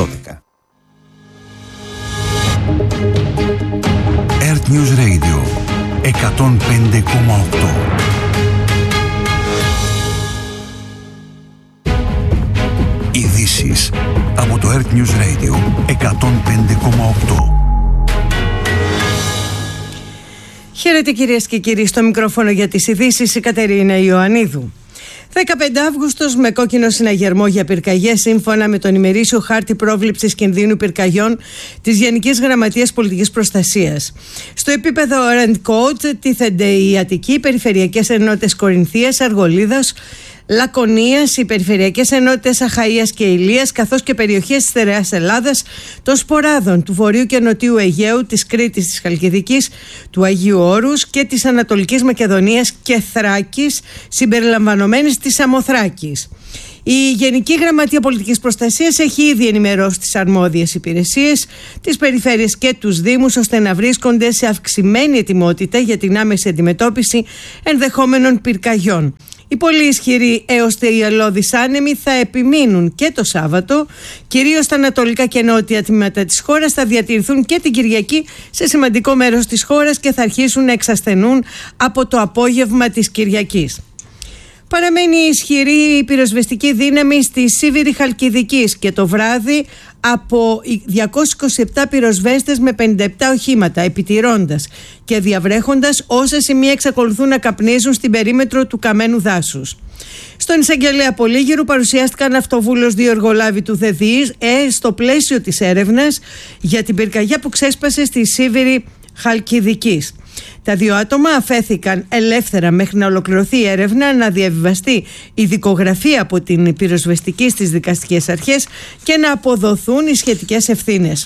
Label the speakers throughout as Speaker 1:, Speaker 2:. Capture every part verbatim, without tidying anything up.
Speaker 1: δώδεκα. Earth News Radio εκατόν πέντε κόμμα οκτώ. Ειδήσεις από το Earth News Radio εκατόν πέντε κόμμα οκτώ.
Speaker 2: Χαίρετε κυρίες και κύριοι, στο μικρόφωνο για τις ειδήσεις η Κατερίνα Ιωαννίδου. δεκαπέντε Αυγούστου με κόκκινο συναγερμό για πυρκαγιές σύμφωνα με τον ημερήσιο χάρτη πρόβλεψης κινδύνου πυρκαγιών της Γενικής Γραμματείας Πολιτικής Προστασίας. Στο επίπεδο Rent Code τίθενται οι Αττικοί, οι Περιφερειακές Ενότητες Κορινθίας, Αργολίδας, Λακωνίας, οι Περιφερειακές Ενότητες Αχαΐας και Ηλίας, καθώς και περιοχές της Στερεάς Ελλάδας, των Σποράδων, του Βορείου και Νοτιού Αιγαίου, της Κρήτης, της Χαλκιδικής, του Αγίου Όρους και της Ανατολικής Μακεδονίας και Θράκης, συμπεριλαμβανομένης της Σαμοθράκης. Η Γενική Γραμματεία Πολιτικής Προστασίας έχει ήδη ενημερώσει τις αρμόδιες υπηρεσίες, τις περιφέρειες και τους Δήμους, ώστε να βρίσκονται σε αυξημένη ετοιμότητα για την άμεση αντιμετώπιση ενδεχόμενων πυρκαγιών. Οι πολύ ισχυροί έως τελειώδεις άνεμοι θα επιμείνουν και το Σάββατο, κυρίως στα ανατολικά και νότια τμήματα της χώρας, θα διατηρηθούν και την Κυριακή σε σημαντικό μέρος της χώρας και θα αρχίσουν να εξασθενούν από το απόγευμα της Κυριακής. Παραμένει ισχυρή η πυροσβεστική δύναμη στη Σίβηρη Χαλκιδικής και το βράδυ από διακόσιους είκοσι επτά πυροσβέστες με πενήντα επτά οχήματα, επιτηρώντας και διαβρέχοντας όσα σημεία εξακολουθούν να καπνίζουν στην περίμετρο του καμένου δάσους. Στον εισαγγελέα Πολύγυρου παρουσιάστηκαν αυτοβούλος δύο εργολάβοι του ΔΕΔΙΣ ε, στο πλαίσιο της έρευνας για την πυρκαγιά που ξέσπασε στη Σίβηρη Χαλκιδικής. Τα δύο άτομα αφέθηκαν ελεύθερα μέχρι να ολοκληρωθεί η έρευνα, να διαβιβαστεί η δικογραφία από την πυροσβεστική στις δικαστικές αρχές και να αποδοθούν οι σχετικές ευθύνες.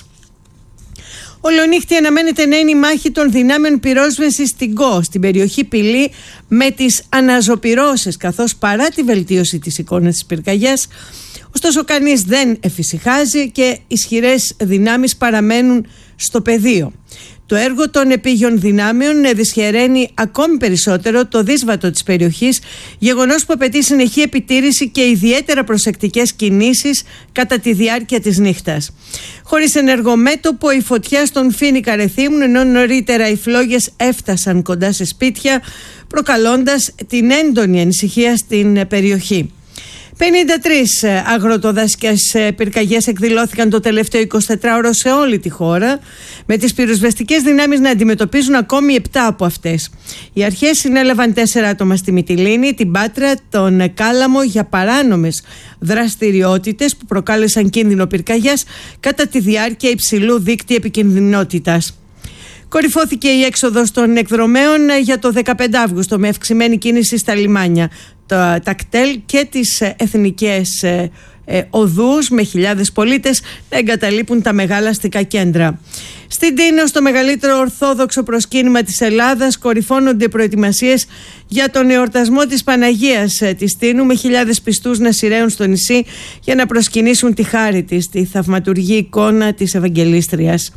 Speaker 2: Ολονύχτη αναμένεται να είναι η μάχη των δυνάμεων πυρόσβεσης στην ΚΟ, στην περιοχή Πηλή, με τις αναζωπυρώσεις, καθώς παρά τη βελτίωση της εικόνας της πυρκαγιάς, ωστόσο κανείς δεν εφησυχάζει και ισχυρές δυνάμεις παραμένουν στο πεδίο. Το έργο των επίγειων δυνάμεων δυσχεραίνει ακόμη περισσότερο το δύσβατο της περιοχής, γεγονός που απαιτεί συνεχή επιτήρηση και ιδιαίτερα προσεκτικές κινήσεις κατά τη διάρκεια της νύχτας. Χωρίς ενεργό μέτωπο, η φωτιά στον Φοίνικα ρεθύμουν, ενώ νωρίτερα οι φλόγες έφτασαν κοντά σε σπίτια, προκαλώντας την έντονη ανησυχία στην περιοχή. πενήντα τρεις αγροτοδασικές πυρκαγιές εκδηλώθηκαν το τελευταίο εικοσιτετράωρο σε όλη τη χώρα, με τις πυροσβεστικές δυνάμεις να αντιμετωπίζουν ακόμη επτά από αυτές. Οι αρχές συνέλαβαν τέσσερα άτομα στη Μυτιλήνη, την Πάτρα, τον Κάλαμο για παράνομες δραστηριότητες που προκάλεσαν κίνδυνο πυρκαγιάς κατά τη διάρκεια υψηλού δείκτη επικινδυνότητας. Κορυφώθηκε η έξοδος των εκδρομέων για το δεκαπέντε Αυγούστου με αυξημένη κίνηση στα λιμάνια, τα, τα κτέλ και τις εθνικές ε, ε, οδούς, με χιλιάδες πολίτες να εγκαταλείπουν τα μεγάλα αστικά κέντρα. Στην Τίνο, στο μεγαλύτερο ορθόδοξο προσκύνημα της Ελλάδας, κορυφώνονται προετοιμασίες για τον εορτασμό της Παναγίας της Τίνου, με χιλιάδες πιστούς να σειραίουν στο νησί για να προσκυνήσουν τη χάρη της, τη θαυματουργή εικόνα της Ευαγγελίστριας.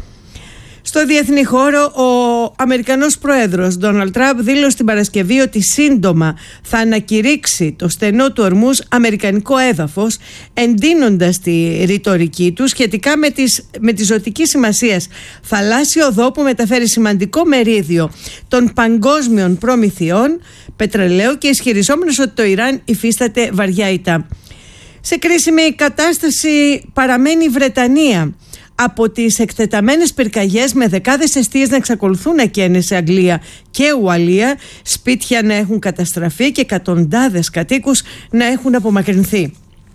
Speaker 2: Στο διεθνή χώρο, ο Αμερικανός Πρόεδρος Ντόναλντ Τραμπ δήλωσε την Παρασκευή ότι σύντομα θα ανακηρύξει το στενό του Ορμούζ αμερικανικό έδαφος, εντείνοντας τη ρητορική του σχετικά με, τις, με τη ζωτική σημασία θαλάσσιο οδό που μεταφέρει σημαντικό μερίδιο των παγκόσμιων προμηθειών πετρελαίου και ισχυριζόμενος ότι το Ιράν υφίσταται βαριά ηττα. Σε κρίσιμη κατάσταση παραμένει η Βρετανία, από τις εκτεταμένες πυρκαγιές, με δεκάδες εστίες να εξακολουθούν να καίνε σε Αγγλία και Ουαλία, σπίτια να έχουν καταστραφεί και εκατοντάδες κατοίκους να έχουν απομακρυνθεί.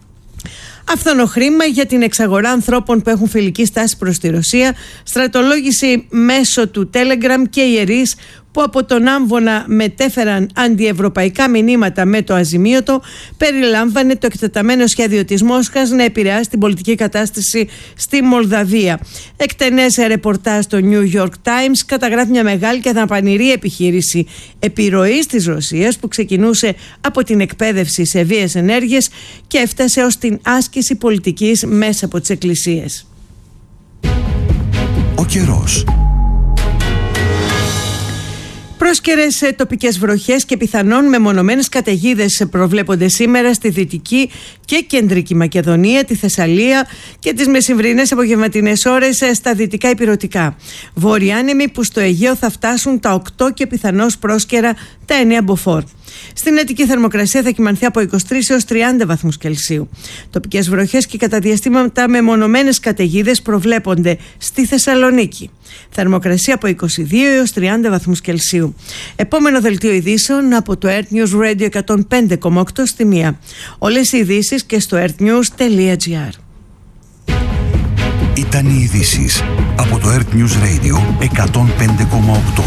Speaker 2: Αυθονό χρήμα για την εξαγορά ανθρώπων που έχουν φιλική στάση προς τη Ρωσία, στρατολόγηση μέσω του Telegram και ιερείς που από τον Άμβονα μετέφεραν αντιευρωπαϊκά μηνύματα με το αζημίωτο, περιλάμβανε το εκτεταμένο σχέδιο της Μόσχας να επηρεάσει την πολιτική κατάσταση στη Μολδαβία. Εκτενές ρεπορτάζ στο New York Times καταγράφει μια μεγάλη και δαπανηρή επιχείρηση επιρροής της Ρωσίας που ξεκινούσε από την εκπαίδευση σε βίες ενέργειες και έφτασε ως την άσκηση πολιτικής μέσα από τις εκκλησίες.
Speaker 1: Ο καιρός.
Speaker 2: Πρόσκαιρες τοπικές βροχές και πιθανόν μεμονωμένες καταιγίδες προβλέπονται σήμερα στη Δυτική και Κεντρική Μακεδονία, τη Θεσσαλία και τις μεσημβρινές απογευματινές ώρες στα δυτικά ηπειρωτικά. Βορειάνεμοι που στο Αιγαίο θα φτάσουν τα οκτώ και πιθανώς πρόσκαιρα τα εννέα μποφόρ. Στην Αττική θερμοκρασία θα κυμανθεί από είκοσι τρεις έως τριάντα βαθμούς Κελσίου. Τοπικές βροχές και κατά διαστήματα μεμονωμένες καταιγίδες προβλέπονται στη Θεσσαλονίκη. Θερμοκρασία από είκοσι δύο έως τριάντα βαθμούς Κελσίου. Επόμενο δελτίο ειδήσεων από το Earth News Radio εκατόν πέντε κόμμα οκτώ στη μία. Όλες οι ειδήσεις και στο earthnews τελεία gr.
Speaker 1: Ήταν οι ειδήσεις από το Earth News Radio εκατόν πέντε κόμμα οκτώ.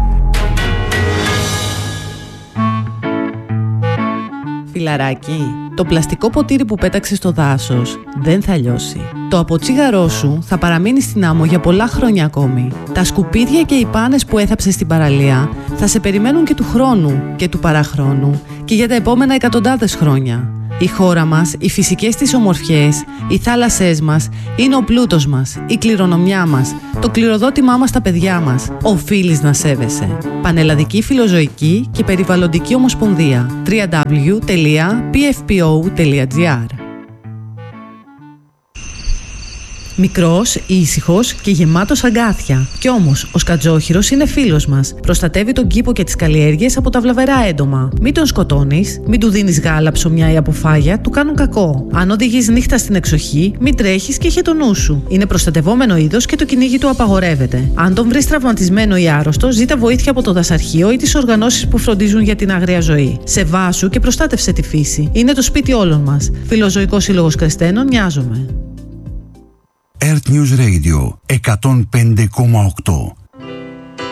Speaker 3: Φιλαράκι, το πλαστικό ποτήρι που πέταξες στο δάσος δεν θα λιώσει. Το αποτσίγαρό σου θα παραμείνει στην άμμο για πολλά χρόνια ακόμη. Τα σκουπίδια και οι πάνες που έθαψες στην παραλία θα σε περιμένουν και του χρόνου και του παραχρόνου και για τα επόμενα εκατοντάδες χρόνια. Η χώρα μας, οι φυσικές της ομορφιές, οι θάλασσές μας είναι ο πλούτος μας, η κληρονομιά μας, το κληροδότημά μας στα παιδιά μας. Οφείλεις να σέβεσαι. Πανελλαδική Φιλοζωική και Περιβαλλοντική Ομοσπονδία. double-u double-u double-u τελεία πι εφ πι ο τελεία τζι άρ. Μικρός, ήσυχος και γεμάτος αγκάθια. Κι όμως, ο σκατζόχυρος είναι φίλος μας. Προστατεύει τον κήπο και τις καλλιέργειες από τα βλαβερά έντομα. Μην τον σκοτώνεις, μην του δίνεις γάλα, ψωμιά ή αποφάγια, του κάνουν κακό. Αν οδηγείς νύχτα στην εξοχή, μην τρέχεις και είχε το νου σου. Είναι προστατευόμενο είδος και το κυνήγι του απαγορεύεται. Αν τον βρεις τραυματισμένο ή άρρωστο, ζήτα βοήθεια από το δασαρχείο ή τις οργανώσεις που φροντίζουν για την άγρια ζωή. Σεβάσου και προστάτευσε τη φύση. Είναι το σπίτι όλων μας. Φιλοζωικός Σύλλογος Κρεστένων, νοιάζομαι.
Speaker 1: Earth News Radio εκατόν πέντε κόμμα οκτώ.